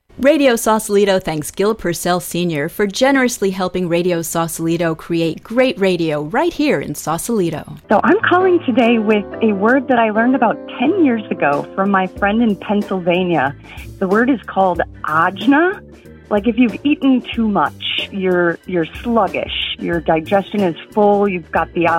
Radio Sausalito thanks Gil Purcell Sr. for generously helping Radio Sausalito create great radio right here in Sausalito. So I'm calling today with a word that I learned about 10 years ago from my friend in Pennsylvania. The word is called ajna. Like if you've eaten too much, you're sluggish, your digestion is full, you've got the